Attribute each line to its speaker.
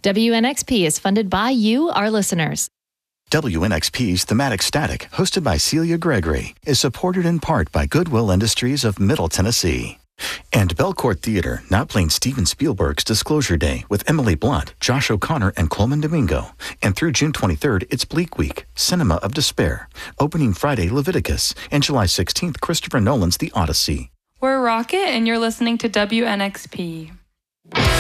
Speaker 1: WNXP is funded by you, our listeners.
Speaker 2: WNXP's Thematic Static, hosted by Celia Gregory, is supported in part by Goodwill Industries of Middle Tennessee. And Belcourt Theater, now playing Steven Spielberg's Disclosure Day with Emily Blunt, Josh O'Connor, and Coleman Domingo. And through June 23rd, it's Bleak Week, Cinema of Despair. Opening Friday, Leviticus, and July 16th, Christopher Nolan's The Odyssey.
Speaker 3: We're Rocket, and you're listening to WNXP.